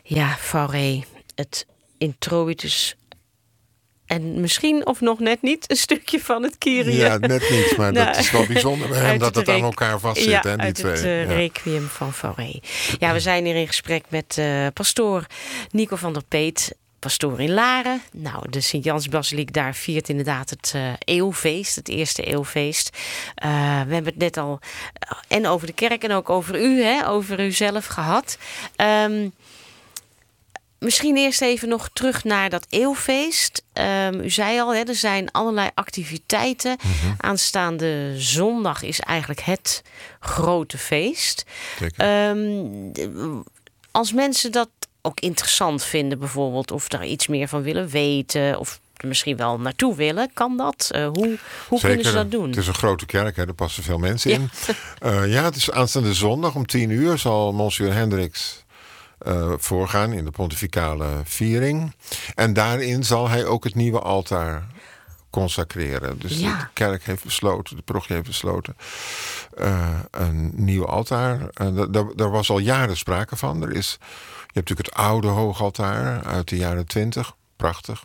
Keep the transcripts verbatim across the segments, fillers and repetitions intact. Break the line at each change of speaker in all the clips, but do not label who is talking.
Ja, Fauré, het introitus. En misschien, of nog net niet, een stukje van het Kyrie.
Ja, net niet, maar
nou,
dat is wel bijzonder bij hem dat het aan elkaar vastzit,
ja,
hè, die
uit
twee.
het uh,
ja.
Requiem van Fauré. Ja, we zijn hier in gesprek met uh, pastoor Nico van der Peet, pastoor in Laren. Nou, de Sint-Jans-basiliek daar viert inderdaad het uh, eeuwfeest, het eerste eeuwfeest. Uh, we hebben het net al uh, en over de kerk en ook over u, hè, over u zelf gehad. Um, Misschien eerst even nog terug naar dat eeuwfeest. Um, u zei al, hè, er zijn allerlei activiteiten. Mm-hmm. Aanstaande zondag is eigenlijk het grote feest. Um, als mensen dat ook interessant vinden bijvoorbeeld, of daar iets meer van willen weten, of er misschien wel naartoe willen, kan dat? Uh, hoe hoe kunnen ze dat doen?
Het is een grote kerk, hè, er passen veel mensen ja. in. Uh, ja, het is aanstaande zondag om tien uur zal Monsieur Hendricks Uh, voorgaan in de pontificale viering. En daarin zal hij ook het nieuwe altaar consacreren. Dus ja. de kerk heeft besloten, de parochie heeft besloten, uh, een nieuw altaar. Uh, d- d- daar was al jaren sprake van. Er is, je hebt natuurlijk het oude hoogaltaar uit de jaren twintig. Prachtig.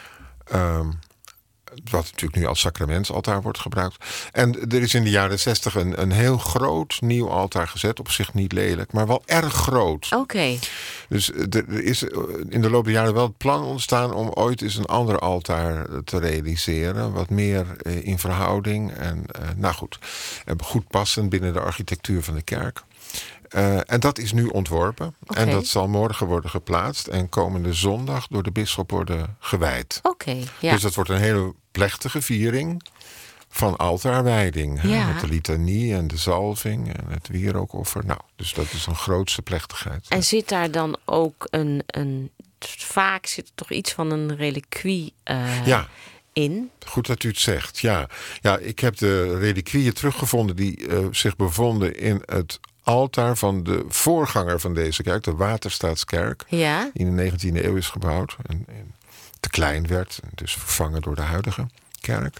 Um, Wat natuurlijk nu als sacramentsaltaar wordt gebruikt. En er is in de jaren zestig een, een heel groot nieuw altaar gezet. Op zich niet lelijk, maar wel erg groot.
Oké. Okay.
Dus er is in de loop der jaren wel het plan ontstaan om ooit eens een ander altaar te realiseren. Wat meer in verhouding en nou goed, goed passend binnen de architectuur van de kerk. Uh, en dat is nu ontworpen. Okay. En dat zal morgen worden geplaatst. En komende zondag door de bisschop worden gewijd.
Okay, ja.
Dus dat wordt een hele plechtige viering van altaarwijding. Ja. Met de litanie en de zalving en het wierookoffer. Nou, dus dat is een grootste plechtigheid.
En zit daar dan ook een... een vaak zit er toch iets van een reliquie uh,
ja.
in?
Goed dat u het zegt, ja. Ja, ik heb de reliquieën teruggevonden die uh, zich bevonden in het altaar van de voorganger van deze kerk, de Waterstaatskerk,
ja.
die in de negentiende eeuw is gebouwd en, en te klein werd, dus vervangen door de huidige kerk.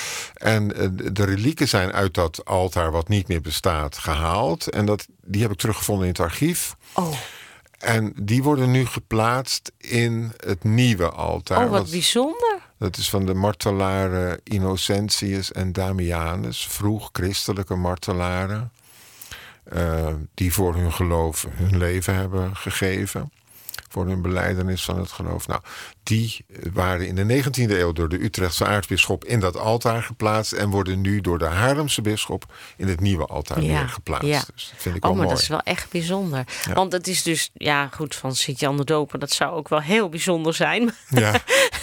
En uh, de relieken zijn uit dat altaar wat niet meer bestaat gehaald en dat, die heb ik teruggevonden in het archief.
Oh.
En die worden nu geplaatst in het nieuwe altaar.
Oh, wat bijzonder.
Dat is van de martelaren Innocentius en Damianus, vroeg christelijke martelaren. Uh, die voor hun geloof hun leven hebben gegeven. Voor hun belijdenis van het geloof. Nou, die waren in de negentiende eeuw door de Utrechtse aartsbisschop in dat altaar geplaatst. En worden nu door de Haarlemse bisschop in het nieuwe altaar ja, weer geplaatst. Ja. Dus dat vind ik
oh,
wel
maar
mooi.
Dat is wel echt bijzonder. Ja. Want het is dus, ja goed, van Sint-Jan de Doper. Dat zou ook wel heel bijzonder zijn.
Ja.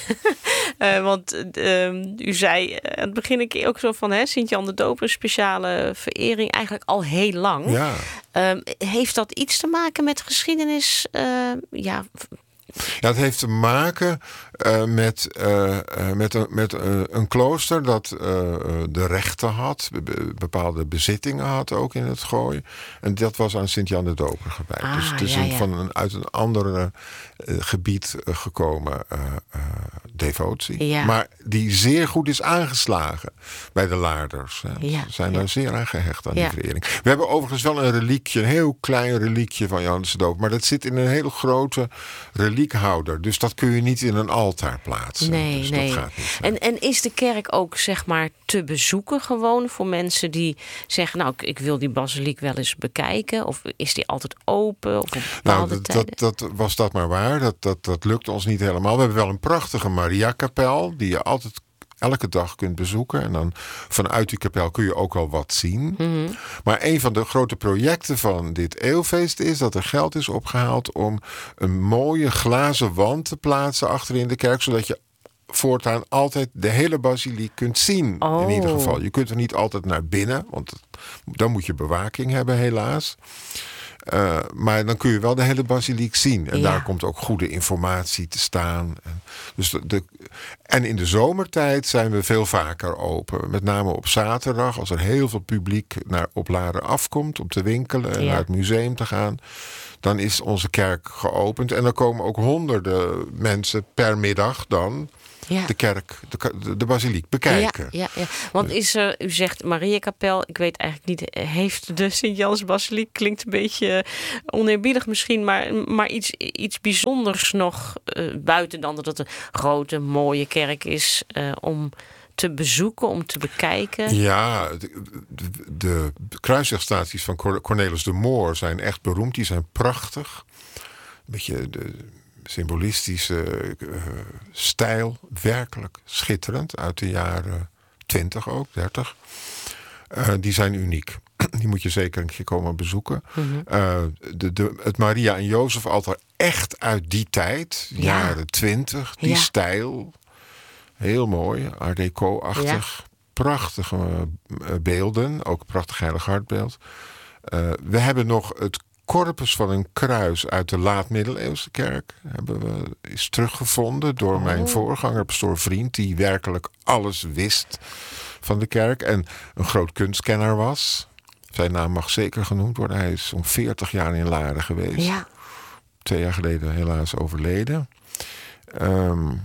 uh, want uh, u zei uh, aan het begin een keer ook zo van, hè, Sint-Jan de Doper, een speciale verering eigenlijk al heel lang.
Ja.
Um, heeft dat iets te maken met geschiedenis? Uh, ja...
Ja, het heeft te maken uh, met, uh, uh, met, een, met uh, een klooster dat uh, de rechten had, be- bepaalde bezittingen had ook in het Gooi. En dat was aan Sint-Jan de Doper gewijd.
Ah,
dus het is
ja,
een,
ja.
van een, uit een ander uh, gebied uh, gekomen uh, uh, devotie.
Ja.
Maar die zeer goed is aangeslagen bij de Laarders. Hè.
Ja,
Ze zijn
ja.
daar zeer aan gehecht aan
ja.
die verering. We hebben overigens wel een reliekje, een heel klein reliekje van Johannes de Doper. Maar dat zit in een hele grote reliekhouder. Dus dat kun je niet in een altaar plaatsen.
Nee,
dus
nee.
dat gaat niet.
En, en is de kerk ook zeg maar te bezoeken gewoon voor mensen die zeggen, nou, ik, ik wil die basiliek wel eens bekijken? Of is die altijd open? Of op bepaalde
nou, dat,
tijden?
dat, dat was dat maar waar. Dat, dat, dat lukt ons niet helemaal. We hebben wel een prachtige Mariakapel die je altijd elke dag kunt bezoeken. En dan vanuit die kapel kun je ook al wat zien.
Mm-hmm.
Maar een van de grote projecten van dit eeuwfeest is dat er geld is opgehaald om een mooie glazen wand te plaatsen achterin de kerk, zodat je voortaan altijd de hele basiliek kunt zien.
Oh.
In ieder geval. Je kunt er niet altijd naar binnen, want dan moet je bewaking hebben helaas. Uh, maar dan kun je wel de hele basiliek zien. En
ja.
daar komt ook goede informatie te staan. En, dus de, de, en in de zomertijd zijn we veel vaker open. Met name op zaterdag, als er heel veel publiek naar op Laren afkomt om te winkelen en
ja.
naar het museum te gaan. Dan is onze kerk geopend. En dan komen ook honderden mensen per middag dan
Ja.
de kerk, de, de, de basiliek bekijken.
Ja, ja, ja. Want is er, u zegt Mariakapel, ik weet eigenlijk niet, heeft de Sint-Jans-basiliek, klinkt een beetje oneerbiedig misschien, maar, maar iets, iets bijzonders nog, uh, buiten dan dat het een grote, mooie kerk is, uh, om te bezoeken, om te bekijken?
Ja, de, de, de kruiswegstaties van Cornelis de Moor zijn echt beroemd. Die zijn prachtig. Een beetje de symbolistische uh, stijl. Werkelijk schitterend. Uit de jaren twintig ook, dertig. Uh, die zijn uniek. Die moet je zeker een keer komen bezoeken. Mm-hmm. Uh, de, de, het Maria en Jozef altaar echt uit die tijd. Ja. Jaren twintig. Die ja. stijl. Heel mooi, art deco-achtig. Ja. Prachtige uh, beelden, ook een prachtig heilig hartbeeld. Uh, we hebben nog het corpus van een kruis uit de laat-middeleeuwse kerk. Hebben we, is teruggevonden door oh. mijn voorganger, pastoor Vriend, die werkelijk alles wist van de kerk en een groot kunstkenner was. Zijn naam mag zeker genoemd worden. Hij is zo'n veertig jaar in Laren geweest. Ja. Twee jaar geleden helaas overleden. Um,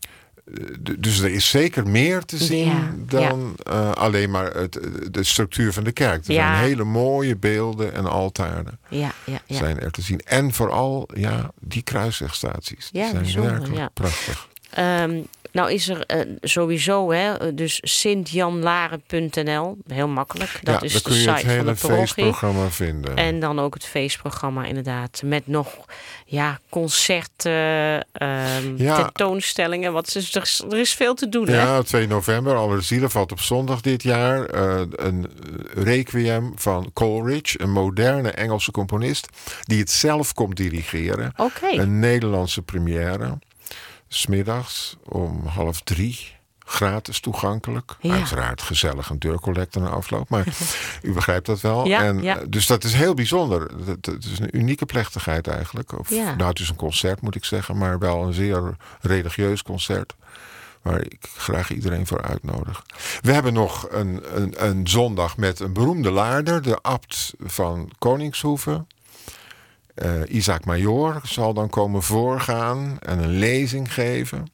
Dus er is zeker meer te zien ja, dan ja. Uh, alleen maar het, de structuur van de kerk. Er ja. zijn hele mooie beelden en altaren
ja, ja, ja.
zijn er te zien. En vooral ja, die kruiswegstaties. Die
ja,
zijn werkelijk ja. prachtig.
Um, nou is er uh, sowieso, hè, dus sint jan laren punt n l, heel makkelijk. Dat
ja,
is
dan kun
de
je
site
het hele
van de parochie.
feestprogramma vinden.
En dan ook het feestprogramma inderdaad. Met nog ja, concerten, uh, ja. tentoonstellingen. Wat is, er, is, er is veel te doen.
Ja,
hè?
twee november, Allerzielen valt op zondag dit jaar. Uh, een requiem van Coleridge, een moderne Engelse componist, die het zelf komt dirigeren.
Okay.
Een Nederlandse première. 's Middags om half drie. Gratis toegankelijk. Ja. Uiteraard gezellig een deurcollecte na afloop. Maar u begrijpt dat wel.
Ja,
en,
ja.
Dus dat is heel bijzonder. Het is een unieke plechtigheid eigenlijk. Of,
ja.
Nou, het is een concert moet ik zeggen. Maar wel een zeer religieus concert. Waar ik graag iedereen voor uitnodig. We hebben nog een, een, een zondag met een beroemde laarder. De abt van Koningshoeve. Uh, Isaac Major zal dan komen voorgaan en een lezing geven.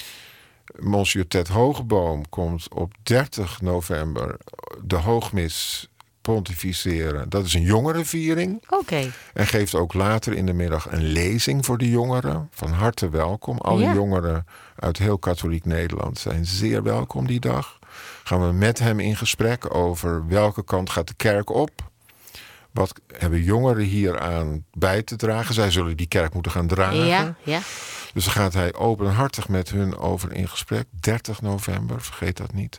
Monsieur Ted Hogeboom komt op dertig november de hoogmis pontificeren. Dat is een jongerenviering.
Oké. Okay.
En geeft ook later in de middag een lezing voor de jongeren. Van harte welkom. Alle ja. jongeren uit heel katholiek Nederland zijn zeer welkom die dag. Gaan we met hem in gesprek over welke kant gaat de kerk op. Wat hebben jongeren hier aan bij te dragen? Zij zullen die kerk moeten gaan dragen.
Ja, ja.
Dus dan gaat hij openhartig met hun over in gesprek. dertig november, vergeet dat niet.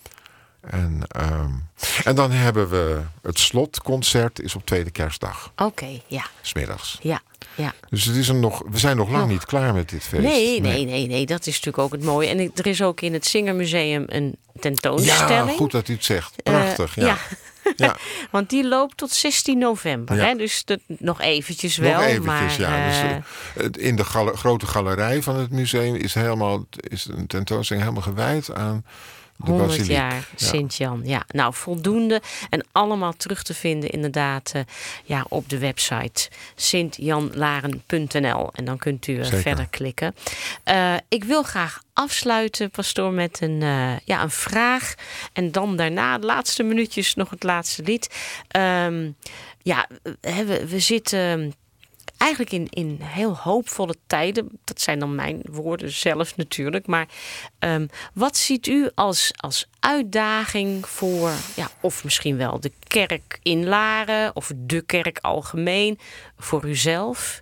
En, um, en dan hebben we het slotconcert is op tweede kerstdag.
Oké, okay, ja.
's Middags.
Ja, ja.
Dus het is er nog, we zijn nog lang oh. niet klaar met dit feest.
Nee, nee, nee, nee, nee. Dat is natuurlijk ook het mooie. En er is ook in het Zingermuseum een tentoonstelling.
Ja, goed dat u het zegt. Prachtig, uh, ja. ja.
Ja. Want die loopt tot zestien november. Ja. Hè? Dus dat, nog eventjes wel.
Nog eventjes,
maar,
ja.
Uh...
Dus, uh, in de gal- grote galerij van het museum is, helemaal, is een tentoonstelling helemaal gewijd aan de
honderd
basiliek.
jaar
ja.
Sint-Jan. Ja, nou voldoende. En allemaal terug te vinden inderdaad uh, ja, op de website sint jan laren punt n l. En dan kunt u uh, verder klikken. Uh, ik wil graag afsluiten, pastoor, met een, uh, ja, een vraag. En dan daarna, de laatste minuutjes, nog het laatste lied. Um, ja, we, we zitten eigenlijk in, in heel hoopvolle tijden. Dat zijn dan mijn woorden zelf natuurlijk. Maar um, wat ziet u als, als uitdaging voor, ja, of misschien wel de kerk in Laren of de kerk algemeen, voor uzelf?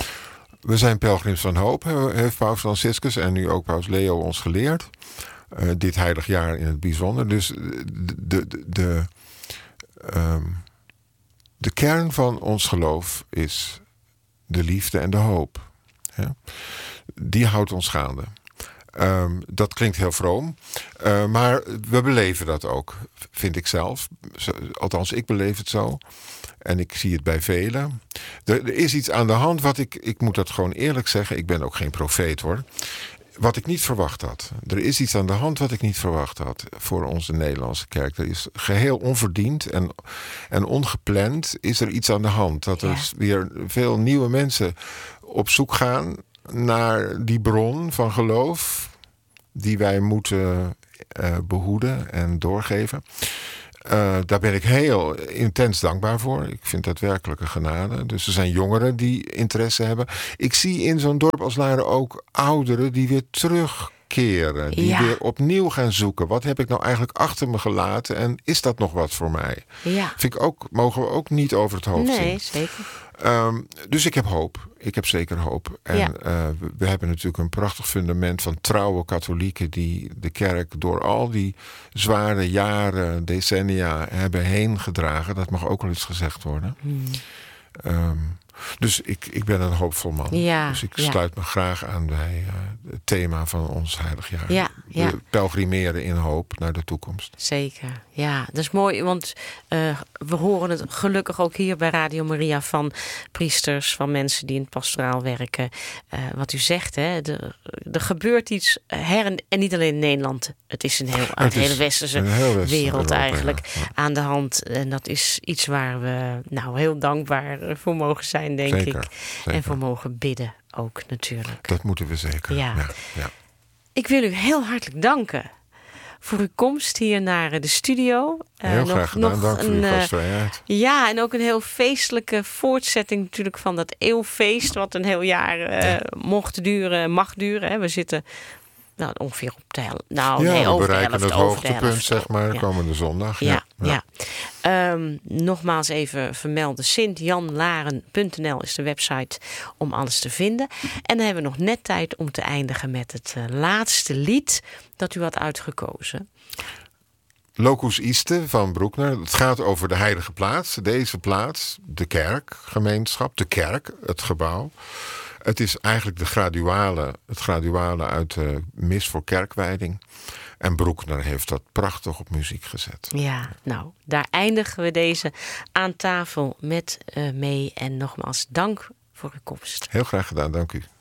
We zijn pelgrims van hoop, heeft Paus Franciscus en nu ook Paus Leo ons geleerd. Uh, dit heilig jaar in het bijzonder. Dus de, de, de, de, um, de kern van ons geloof is de liefde en de hoop. Ja? Die houdt ons gaande. Um, dat klinkt heel vroom. Uh, maar we beleven dat ook, vind ik zelf. Althans, ik beleef het zo. En ik zie het bij velen. Er, er is iets aan de hand wat ik... Ik moet dat gewoon eerlijk zeggen. Ik ben ook geen profeet hoor. Wat ik niet verwacht had. Er is iets aan de hand wat ik niet verwacht had. Voor onze Nederlandse kerk. Er is geheel onverdiend en, en ongepland is er iets aan de hand. Dat er ja. weer veel nieuwe mensen op zoek gaan naar die bron van geloof. die wij moeten uh, behoeden en doorgeven. Uh, daar ben ik heel intens dankbaar voor. Ik vind dat werkelijk een genade. Dus er zijn jongeren die interesse hebben. Ik zie in zo'n dorp als Laren ook ouderen die weer terugkeren. Die
ja.
weer opnieuw gaan zoeken. Wat heb ik nou eigenlijk achter me gelaten? En is dat nog wat voor mij?
Ja.
Vind ik ook, mogen we ook niet over het hoofd zien.
Nee, zeker.
Um, dus ik heb hoop. Ik heb zeker hoop. En
ja.
uh, we, we hebben natuurlijk een prachtig fundament van trouwe katholieken die de kerk door al die zware jaren, decennia hebben heen gedragen. Dat mag ook wel eens gezegd worden. Hmm. Um, dus ik, ik ben een hoopvol man.
Ja,
dus ik
ja.
sluit me graag aan bij uh, het thema van ons heilig jaar.
Ja, ja.
We pelgrimeren in hoop naar de toekomst.
Zeker, ja. Dat is mooi, want uh, we horen het gelukkig ook hier bij Radio Maria van priesters, van mensen die in het pastoraal werken. Uh, wat u zegt, hè, er, er gebeurt iets her en, en niet alleen in Nederland. Het is een heel, een hele westerse heel wereld Europa, eigenlijk ja. Ja. aan de hand. En dat is iets waar we nou heel dankbaar voor mogen zijn, denk
zeker,
ik.
Zeker.
En voor mogen bidden ook natuurlijk.
Dat moeten we zeker.
Ja.
Ja, ja.
Ik wil u heel hartelijk danken voor uw komst hier naar de studio.
Heel uh, graag gedaan, nog dank voor uw gastvrijheid.
Ja, en ook een heel feestelijke voortzetting natuurlijk van dat eeuwfeest, wat een heel jaar uh, ja. mocht duren, mag duren. Hè. We zitten nou, ongeveer op de helft. Nou,
ja,
nee,
we
over
bereiken
de helft,
het hoogtepunt, zeg maar,
ja.
komende zondag.
Ja,
ja.
ja. ja. Um, nogmaals even vermelden. Sint Jan Laren punt n l is de website om alles te vinden. En dan hebben we nog net tijd om te eindigen met het uh, laatste lied dat u had uitgekozen.
Locus Iste van Broekner. Het gaat over de heilige plaats. Deze plaats, de kerkgemeenschap, de kerk, het gebouw. Het is eigenlijk de graduale, het graduale uit de mis voor kerkwijding. En Broekner heeft dat prachtig op muziek gezet.
Ja, nou, daar eindigen we deze aan tafel met uh, mee. En nogmaals, dank voor uw komst.
Heel graag gedaan, dank u.